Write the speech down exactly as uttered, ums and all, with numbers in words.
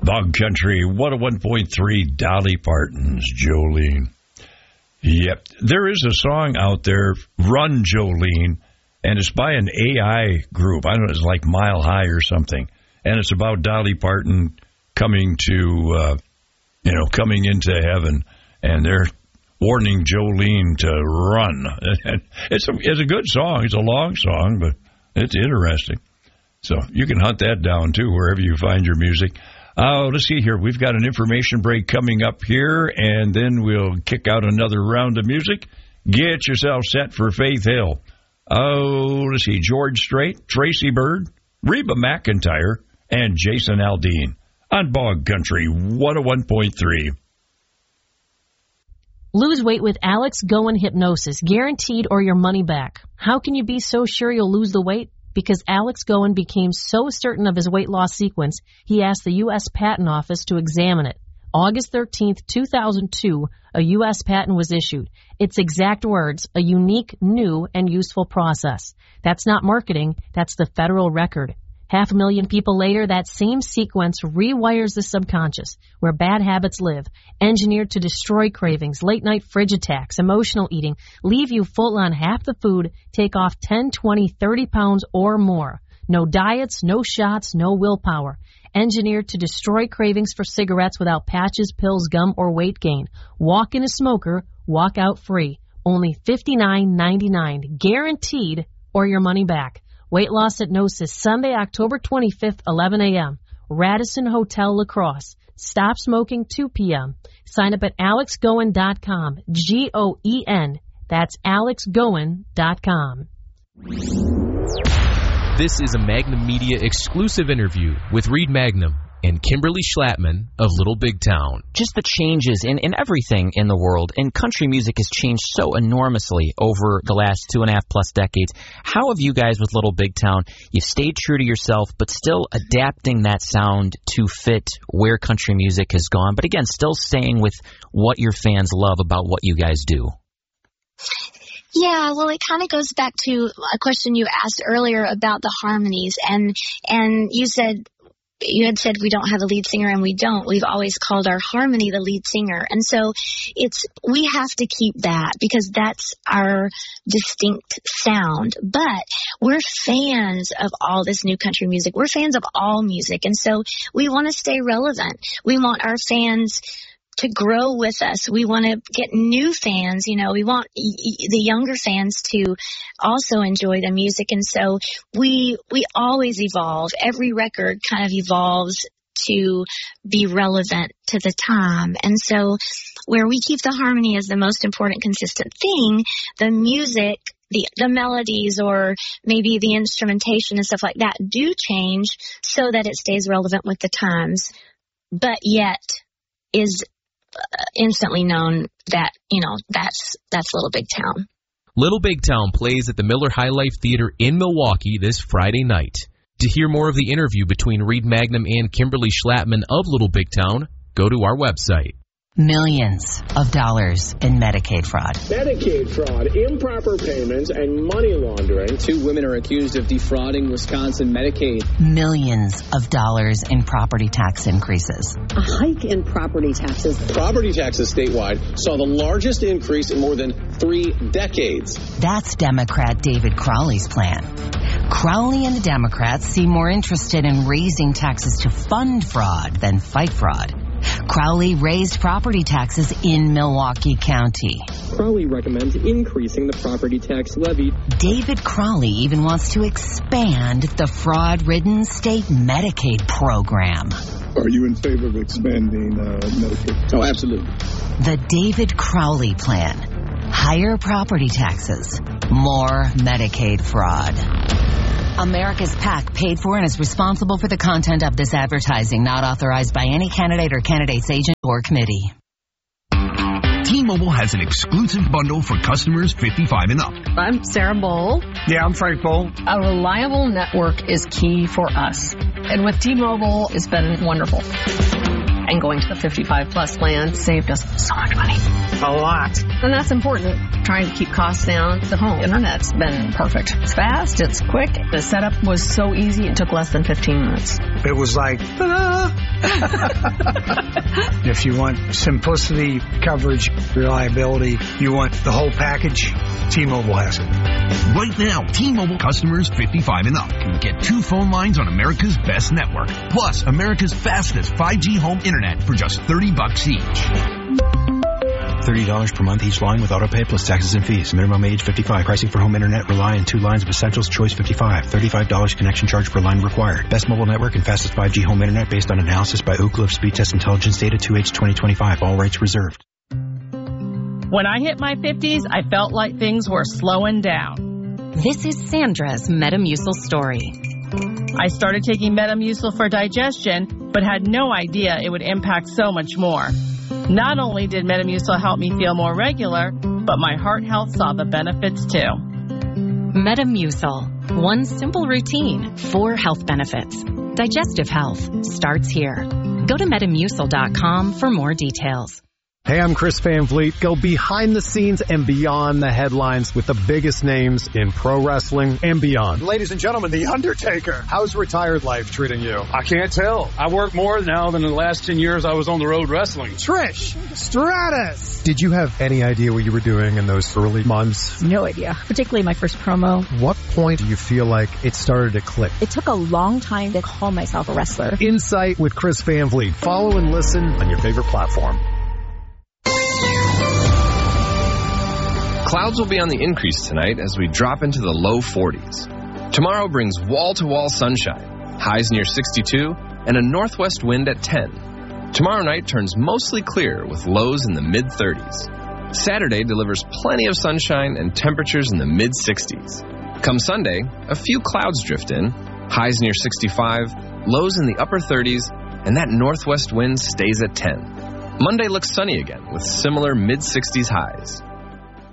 Bog Country, one oh one point three, Dolly Parton's Jolene. Yep. There is a song out there, Run Jolene, and it's by an A I group. I don't know, it's like Mile High or something. And it's about Dolly Parton coming to, uh, you know, coming into heaven. And they're warning Jolene to run. It's a, it's a good song. It's a long song, but it's interesting. So you can hunt that down, too, wherever you find your music. Uh, let's see here. We've got an information break coming up here, and then we'll kick out another round of music. Get yourself set for Faith Hill. Oh, let's see. George Strait, Tracy Bird, Reba McEntire, and Jason Aldean on Bog Country one oh one point three. Lose weight with Alex Goen Hypnosis, guaranteed or your money back. How can you be so sure you'll lose the weight? Because Alex Goen became so certain of his weight loss sequence, he asked the U S Patent Office to examine it. August thirteenth, two thousand two, a U S patent was issued. Its exact words, a unique, new, and useful process. That's not marketing, that's the federal record. Half a million people later, that same sequence rewires the subconscious, where bad habits live, engineered to destroy cravings, late-night fridge attacks, emotional eating, leave you full on half the food, take off ten, twenty, thirty pounds or more. No diets, no shots, no willpower. Engineered to destroy cravings for cigarettes without patches, pills, gum, or weight gain. Walk in a smoker, walk out free. Only fifty-nine ninety-nine, guaranteed, or your money back. Weight Loss Hypnosis, Sunday, October twenty-fifth, eleven a.m. Radisson Hotel, La Crosse. Stop smoking, two p.m. Sign up at alex goen dot com. G O E N. That's alex goen dot com. This is a Magnum Media exclusive interview with Reed Magnum and Kimberly Schlattman of Little Big Town. Just the changes in, in everything in the world, and country music has changed so enormously over the last two and a half plus decades. How have you guys with Little Big Town, you've stayed true to yourself, but still adapting that sound to fit where country music has gone, but again, still staying with what your fans love about what you guys do? Yeah, well, it kind of goes back to a question you asked earlier about the harmonies, and and you said, you had said we don't have a lead singer, and we don't. We've always called our harmony the lead singer. And so it's, we have to keep that because that's our distinct sound. But we're fans of all this new country music. We're fans of all music. And so we want to stay relevant. We want our fans to grow with us. We want to get new fans, you know, we want y- the younger fans to also enjoy the music. And so we, we always evolve. Every record kind of evolves to be relevant to the time. And so where we keep the harmony as the most important consistent thing, the music, the, the melodies, or maybe the instrumentation and stuff like that do change so that it stays relevant with the times, but yet is Uh, instantly known that, you know, that's that's Little Big Town. Little Big Town plays at the Miller High Life Theater in Milwaukee this Friday night. To hear more of the interview between Reed Magnum and Kimberly Schlattman of Little Big Town, go to our website. Millions of dollars in Medicaid fraud. Medicaid fraud, improper payments, and money laundering. Two women are accused of defrauding Wisconsin Medicaid. Millions of dollars in property tax increases. A hike in property taxes. Property taxes statewide saw the largest increase in more than three decades. That's Democrat David Crowley's plan. Crowley and the Democrats seem more interested in raising taxes to fund fraud than fight fraud. Crowley raised property taxes in Milwaukee County. Crowley recommends increasing the property tax levy. David Crowley even wants to expand the fraud-ridden state Medicaid program. Are you in favor of expanding uh, Medicaid? Oh, absolutely. The David Crowley plan. Higher property taxes. More Medicaid fraud. America's PAC paid for and is responsible for the content of this advertising, not authorized by any candidate or candidate's agent or committee. T-Mobile has an exclusive bundle for customers fifty-five and up. I'm Sarah Bowl. Yeah, I'm Frank Bowl. A reliable network is key for us. And with T-Mobile, it's been wonderful. And going to the fifty-five plus plan saved us so much money. A lot. And that's important. Trying to keep costs down. The home internet's been perfect. It's fast, it's quick. The setup was so easy, it took less than fifteen minutes. It was like, ta-da! If you want simplicity, coverage, reliability, you want the whole package, T-Mobile has it. Right now, T-Mobile customers fifty-five and up can get two phone lines on America's best network, plus America's fastest five G home internet for just thirty bucks each. thirty dollars per month each line with autopay plus taxes and fees. Minimum age fifty-five. Pricing for home internet rely on two lines of Essentials Choice fifty-five. thirty-five dollars connection charge per line required. Best mobile network and fastest five G home internet based on analysis by Ookla of Speed Test Intelligence Data two H twenty twenty-five. All rights reserved. When I hit my fifties, I felt like things were slowing down. This is Sandra's Metamucil story. I started taking Metamucil for digestion, but had no idea it would impact so much more. Not only did Metamucil help me feel more regular, but my heart health saw the benefits too. Metamucil. One simple routine, four health benefits. Digestive health starts here. Go to Metamucil dot com for more details. Hey, I'm Chris Van Vliet. Go behind the scenes and beyond the headlines with the biggest names in pro wrestling and beyond. Ladies and gentlemen, The Undertaker. How's retired life treating you? I can't tell. I work more now than in the last ten years I was on the road wrestling. Trish Stratus. Did you have any idea what you were doing in those early months? No idea, particularly my first promo. What point do you feel like it started to click? It took a long time to call myself a wrestler. Insight with Chris Van Vliet. Follow and listen on your favorite platform. Clouds will be on the increase tonight as we drop into the low forties. Tomorrow brings wall-to-wall sunshine, highs near sixty-two, and a northwest wind at ten. Tomorrow night turns mostly clear with lows in the mid-thirties. Saturday delivers plenty of sunshine and temperatures in the mid-sixties. Come Sunday, a few clouds drift in, highs near sixty-five, lows in the upper thirties, and that northwest wind stays at ten. Monday looks sunny again with similar mid-sixties highs.